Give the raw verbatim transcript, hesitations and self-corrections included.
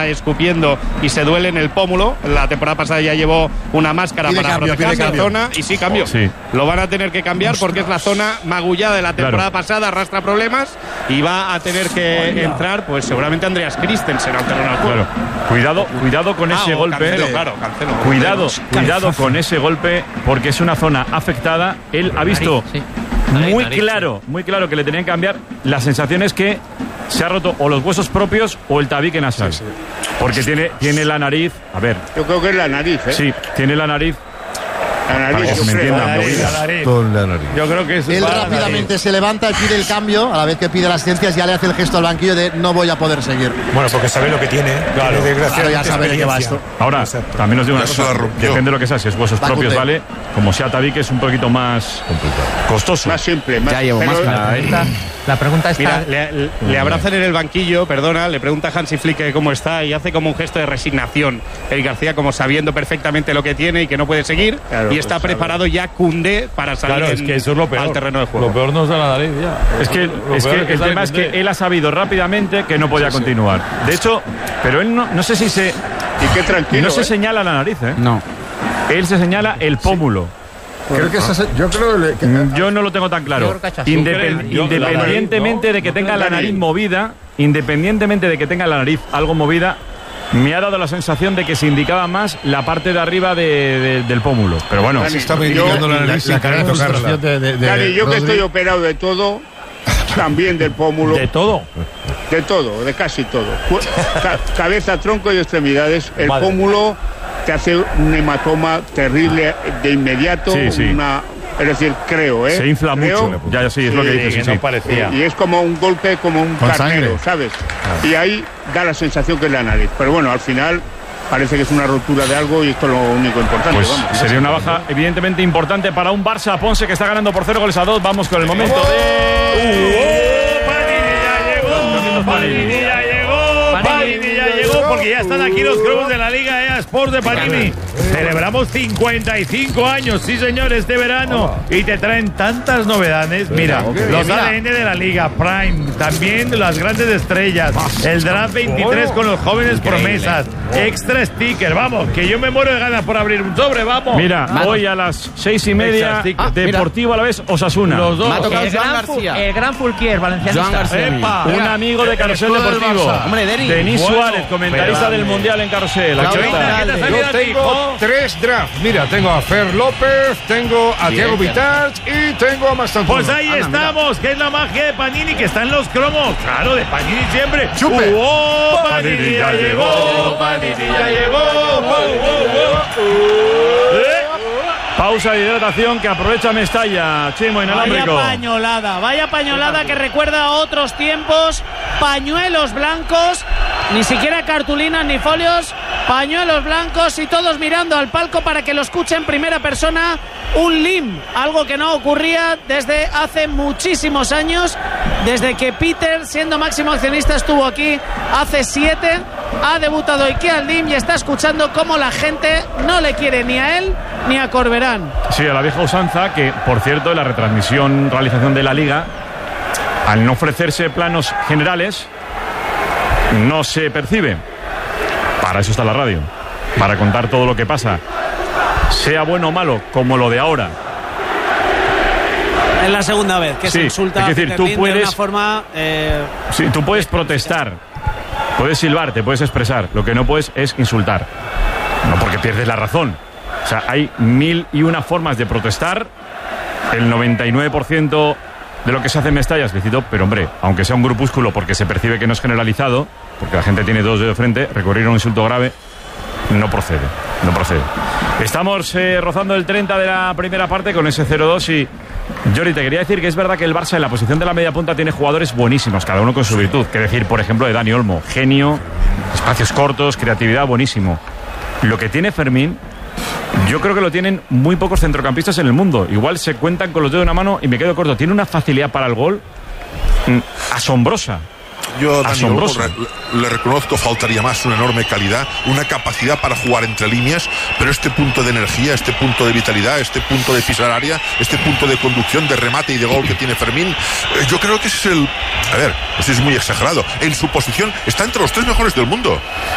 está escupiendo y se duele en el pómulo. La temporada pasada ya llevó una máscara pide para cambio, proteger esa cambio. zona y sí, cambio. Sí. Lo van a tener que cambiar porque es la zona magullada de la temporada claro. pasada, arrastra problemas y va a tener que oh, entrar, pues seguramente Andreas Christensen al terreno del juego. Claro. Cuidado, cuidado con ah, ese oh, golpe. Cancelo, claro, cancelo. Cuidado, cuidado con ese golpe porque es una zona afectada. Él ha visto sí. muy claro, muy claro que le tenían que cambiar. La sensación es que se ha roto o los huesos propios o el tabique nasal. Sí, sí. Porque tiene, tiene la nariz. A ver. Yo creo que es la nariz, ¿eh? Sí, tiene la nariz. La nariz, yo, creo, la nariz, la nariz. Con la nariz. Yo creo que es él rápidamente se levanta y pide el cambio. A la vez que pide las ciencias, ya le hace el gesto al banquillo de no voy a poder seguir. Bueno, porque sabe lo que tiene. Claro, claro ya sabe de qué va esto. Ahora, exacto. También os digo una cosa. Depende de lo que sea. Si es huesos va propios, vale. Como sea tabique, es un poquito más complicado. Costoso. Más simple. Más, ya llevo más la, esta, la pregunta está. Mira, le, le abrazan en el banquillo, perdona, le pregunta a Hansi Flick cómo está y hace como un gesto de resignación. Eric García, como sabiendo perfectamente lo que tiene y que no puede seguir. Claro, y está pues, preparado ya. Ya Koundé para salir claro, es que eso es lo peor. al terreno de juego. Lo peor no es de la nariz ya. Es que, es que, que el tema es que él ha sabido rápidamente que no podía sí, continuar. Sí. De hecho, pero él no, no sé si se... Y qué tranquilo, no se ¿eh? señala la nariz, ¿eh? No. Él se señala el pómulo. Sí. Creo que eso, yo creo que... Yo no lo tengo tan claro. Independ, independientemente de que tenga la nariz movida, independientemente de que tenga la nariz algo movida, me ha dado la sensación de que se indicaba más la parte de arriba de, de, del pómulo. Pero bueno, Dani, se estaba indicando la nariz sin querer tocarla. De, de, de, Dani, yo que estoy operado de todo, también del pómulo. ¿De todo? De todo, de casi todo. Ca cabeza, tronco y extremidades. El Madre pómulo te hace un hematoma terrible de inmediato. Sí, sí. Una, es decir, creo, ¿eh? Se infla creo, mucho. Ya, ya sí, es sí, lo que dices. Sí, sí. No parecía. Y es como un golpe, como un con carnero, sangre. ¿sabes? Ah. Y ahí da la sensación que es la nariz. Pero bueno, al final parece que es una rotura de algo y esto es lo único importante. Pues vamos. Sería una baja evidentemente importante para un Barça Ponce que está ganando por cero goles a dos. Vamos con el momento ¡Oh! de... ¡Oh! Panini ya llegó. Panini ya llegó. Panini ya llegó porque ya están aquí los cromos de la Liga E A Sports de Panini. Celebramos cincuenta y cinco años, sí señor, este verano. Y te traen tantas novedades. Mira, los A D N de la Liga, Prime, también las grandes estrellas, el Draft veintitrés con los jóvenes promesas, extra sticker, vamos, que yo me muero de ganas por abrir un sobre, vamos. Mira, hoy a las seis y media, ah, Deportivo a la vez, Osasuna. Los dos. El gran, el gran Fulquier, valencianista. Un amigo de Carrusel Deportivo. Hombre, Denis. Denis bueno, Suárez, comentarista del Mundial en Carrusel. Yo tengo tres drafts. Mira, tengo a Fer López, tengo a Thiago Vitach y tengo a Mastantuono. Pues ahí Ana, estamos, mira. Que es la magia de Panini, que está en los cromos. Claro, de Panini siempre. ¡Chupe! ¡Oh, Panini ya llegó! ¡Panini ya llegó! ¡Oh, oh, oh! ¿Eh? Pausa de hidratación que aprovecha Mestalla, Chimo inalámbrico. Vaya pañolada, vaya pañolada que recuerda a otros tiempos. Pañuelos blancos, ni siquiera cartulinas ni folios, pañuelos blancos y todos mirando al palco para que lo escuche en primera persona un L I M, algo que no ocurría desde hace muchísimos años, desde que Peter, siendo máximo accionista, estuvo aquí hace siete. Ha debutado Ikea L I M y está escuchando cómo la gente no le quiere ni a él ni a Corberán. Sí, a la vieja usanza, que por cierto en la retransmisión, realización de la Liga, al no ofrecerse planos generales, no se percibe. Para eso está la radio, para contar todo lo que pasa, sea bueno o malo, como lo de ahora. Es la segunda vez que sí, se insulta es decir, a tú puedes, de una forma... Eh, sí, tú puedes protestar, puedes silbar, te puedes expresar, lo que no puedes es insultar. No porque pierdes la razón. O sea, hay mil y una formas de protestar. El noventa y nueve por ciento de lo que se hace en Mestalla es lícito, pero hombre, aunque sea un grupúsculo porque se percibe que no es generalizado, porque la gente tiene dos dedos de frente, recurrir a un insulto grave no procede, no procede. Estamos eh, rozando el treinta de la primera parte con ese cero dos y... Jordi, te quería decir que es verdad que el Barça en la posición de la media punta tiene jugadores buenísimos, cada uno con su virtud. Que decir, por ejemplo, de Dani Olmo, genio, espacios cortos, creatividad, buenísimo. Lo que tiene Fermín, yo creo que lo tienen muy pocos centrocampistas en el mundo. Igual se cuentan con los dedos de una mano y me quedo corto. Tiene una facilidad para el gol mm, asombrosa. Yo a Dani Olmo le, le reconozco, faltaría más, una enorme calidad, una capacidad para jugar entre líneas, pero este punto de energía, este punto de vitalidad, este punto de pisar área, este punto de conducción, de remate y de gol que tiene Fermín, eh, yo creo que ese es el... A ver, esto es muy exagerado. En su posición está entre los tres mejores del mundo.